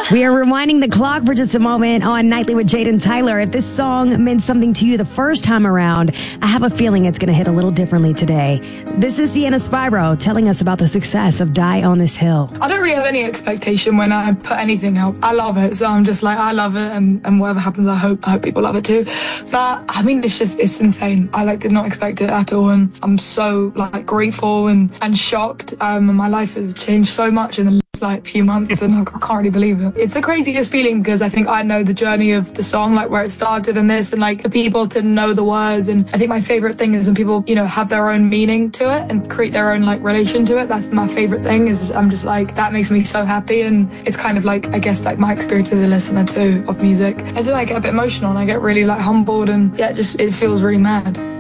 We are rewinding the clock for just a moment on Nightly with Jade and Tyler. If this song meant something to you the first time around, I have a feeling it's going to hit a little differently today. This is Sienna Spyro telling us about the success of Die on This Hill. I don't really have any expectation when I put anything out. I love it, so I'm just like, I love it, and whatever happens, I hope people love it too. But I mean, it's insane. I did not expect it at all, and I'm so grateful and shocked. And my life has changed so much in the few months, and I can't really believe it. It's the craziest feeling because I think I know the journey of the song, where it started and this, and the people to know the words. And I think my favorite thing is when people, have their own meaning to it and create their own relation to it. That's my favorite thing. Is I'm just that makes me so happy, and it's kind of I guess my experience as a listener too of music. I get a bit emotional and I get really humbled, and it feels really mad.